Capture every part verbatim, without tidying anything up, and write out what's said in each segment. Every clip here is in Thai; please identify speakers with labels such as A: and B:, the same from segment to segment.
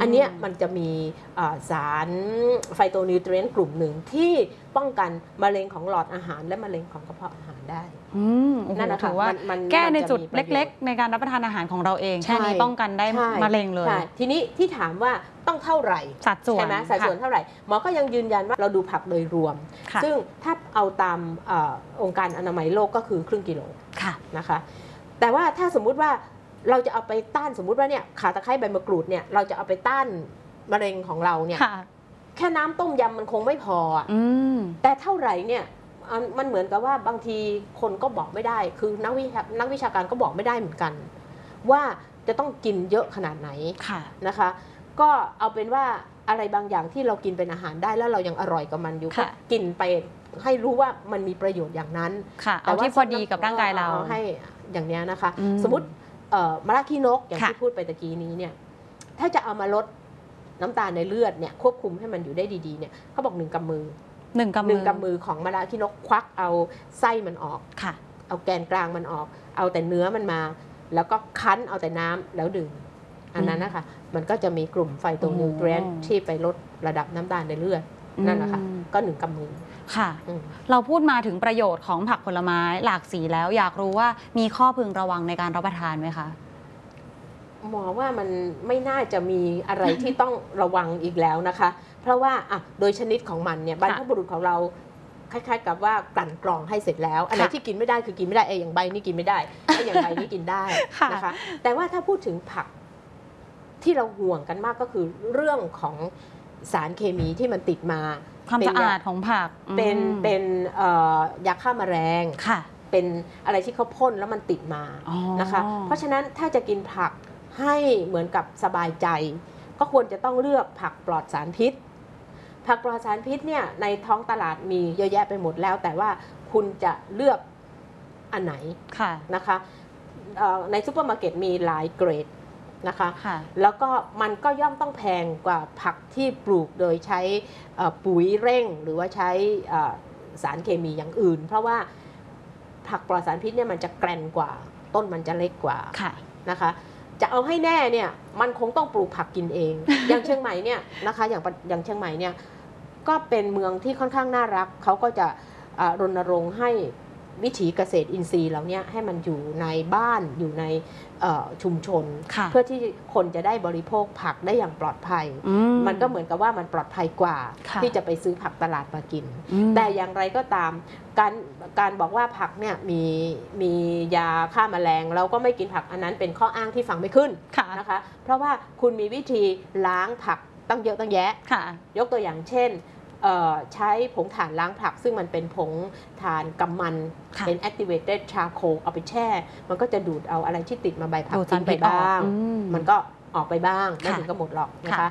A: นนี้มันจะมีสารไฟโตนิวเทรียนต์กลุ่มหนึ่งที่ป้องกันมะเร็งของหลอดอาหารและมะเร็งของกระเพาะอาหารได้
B: นั่นถือว่าแก้ในจุดเล็กๆในการรับประทานอาหารของเราเองแค่นี้ป้องกันได้มะเร็งเลย
A: ทีนี้ที่ถามว่าต้องเท่าไหร่
B: สัดส่วน
A: ใช่ไหมสัดส่วนเท่าไหร่หมอก็ยังยืนยันว่าเราดูผักโดยรวมซึ่งถ้าเอาตามองค์การอนามัยโลกก็คือครึ่งกิโลนะคะแต่ว่าถ้าสมมุติว่าเราจะเอาไปต้านสมมุติว่าเนี่ยขาตะไคร้ใบมะกรูดเนี่ยเราจะเอาไปต้านมะเร็งของเราเนี่ยแค่น้ำต้มยำมันคงไม่พอแต่เท่าไหร่เนี่ยมันเหมือนกับว่าบางทีคนก็บอกไม่ได้คือนักวิชานักวิชาการก็บอกไม่ได้เหมือนกันว่าจะต้องกินเยอะขนาดไหนนะคะก็เอาเป็นว่าอะไรบางอย่างที่เรากินเป็นอาหารได้แล้วเรายังอร่อยกับมันอยู่ก็กินไปให้รู้ว่ามันมีประโยชน์อย่างนั้น
B: แต่ว่าที่พอดีกับร่างกายเรา
A: ให้อย่างนี้นะคะสมมติมะระขี้นกอย่างที่พูดไปตะกี้นี้เนี่ยถ้าจะเอามาลดน้ำตาลในเลือดเนี่ยควบคุมให้มันอยู่ได้ดีๆเนี่ยเขาบอกหนึ่งกำมือ
B: หนึ่งกำมือ
A: หนึ่งกำมือของมะระขี้นกควักเอาไส้มันออกเอาแกนกลางมันออกเอาแต่เนื้อมันมาแล้วก็คั้นเอาแต่น้ำแล้วดื่มอันนั้นนะคะมันก็จะมีกลุ่มไฟโตนิวเทรียนต์ที่ไปลดระดับน้ำตาลในเลือดนั่นแหละค่ะก็หนึ่งกำมือ
B: ค่ะเราพูดมาถึงประโยชน์ของผักผลไม้หลากสีแล้วอยากรู้ว่ามีข้อพึงระวังในการรับประทานไหมคะ
A: หมอว่ามันไม่น่าจะมีอะไรที่ต้องระวังอีกแล้วนะคะเพราะว่าอ่ะโดยชนิดของมันเนี่ยบรรพบุรุษของเราคล้ายๆกับว่ากลั่นกรองให้เสร็จแล้วอันไหนที่กินไม่ได้คือกินไม่ได้ไอ้อย่างใบนี่กินไม่ได้ไอ้อย่างใบนี่กินได้นะคะแต่ว่าถ้าพูดถึงผักที่เราห่วงกันมากก็คือเรื่องของสารเคมีที่มันติดมา
B: ความสะอาดของผัก
A: เป็นเป็นยาฆ่าแมลงเป็นอะไรที่เขาพ่นแล้วมันติดมานะคะเพราะฉะนั้นถ้าจะกินผักให้เหมือนกับสบายใจก็ควรจะต้องเลือกผักปลอดสารพิษผักปลอดสารพิษเนี่ยในท้องตลาดมีเยอะแยะไปหมดแล้วแต่ว่าคุณจะเลือกอันไหนนะคะในซุปเปอร์มาร์เก็ตมีหลายเกรดนะคะแล้วก็มันก็ย่อมต้องแพงกว่าผักที่ปลูกโดยใช้ปุ๋ยเร่งหรือว่าใช้สารเคมีอย่างอื่นเพราะว่าผักปลอดสารพิษเนี่ยมันจะแกร่งกว่าต้นมันจะเล็กกว่านะคะจะเอาให้แน่เนี่ยมันคงต้องปลูกผักกินเอง อย่างเชียงใหม่เนี่ยนะคะอย่างอย่างเชียงใหม่เนี่ยก็เป็นเมืองที่ค่อนข้างน่ารักเขาก็จะรณรงค์ให้วิถีเกษตรอินทรีย์เหล่านี้ให้มันอยู่ในบ้านอยู่ในชุมชนเพื่อที่คนจะได้บริโภคผักได้อย่างปลอดภัยมันก็เหมือนกับว่ามันปลอดภัยกว่าที่จะไปซื้อผักตลาดมากินแต่อย่างไรก็ตามการการบอกว่าผักเนี่ยมีมียาฆ่าแมลงเราก็ไม่กินผักอันนั้นเป็นข้ออ้างที่ฟังไม่ขึ้นนะคะเพราะว่าคุณมีวิธีล้างผักตั้งเยอะตั้งแยะยกตัวอย่างเช่นใช้ผงถ่านล้างผักซึ่งมันเป็นผงถ่านกำมันเป็น activated charcoal เอาไปแช่มันก็จะดูดเอาอะไรที่ติดมาใบผักทิ้งไปบ้างมันก็ออกไปบ้างไม่ถึงก็หมดหรอกนะคะ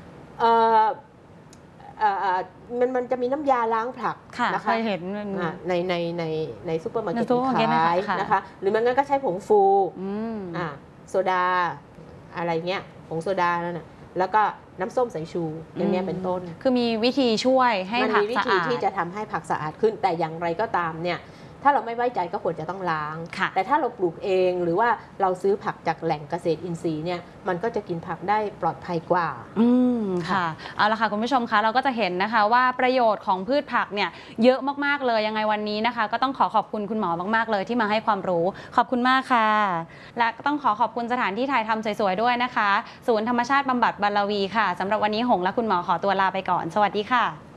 A: มันมันจะมีน้ำยาล้างผักนะคะ
B: เคยเห็น
A: ในในในในซุปเปอร์มาร์เก็ตขายนะคะหรือมันงั้นก็ใช้ผงฟูโซดาอะไรเงี้ยผงโซดานั่นน่ะแล้วก็น้ำส้มสายชูอย่างนี้เป็นต้น
B: คือมีวิธีช่วยให้ผักสะอาด
A: มันมีวิธีที่จะทำให้ผักสะอาดขึ้นแต่อย่างไรก็ตามเนี่ยถ้าเราไม่ไว้ใจก็ควรจะต้องล้างแต่ถ้าเราปลูกเองหรือว่าเราซื้อผักจากแหล่งเกษตรอินทรีย์เนี่ยมันก็จะกินผักได้ปลอดภัยกว่า
B: อืมค่ะเอาละค่ะคุณผู้ชมคะเราก็จะเห็นนะคะว่าประโยชน์ของพืชผักเนี่ยเยอะมากๆเลยยังไงวันนี้นะคะก็ต้องขอขอบคุณคุณหมอมากๆเลยที่มาให้ความรู้ขอบคุณมากค่ะและต้องขอขอบคุณสถานที่ถ่ายทำสวยๆด้วยนะคะศูนย์ธรรมชาติบำบัดบารวีค่ะสำหรับวันนี้หงและคุณหมอขอตัวลาไปก่อนสวัสดีค่ะ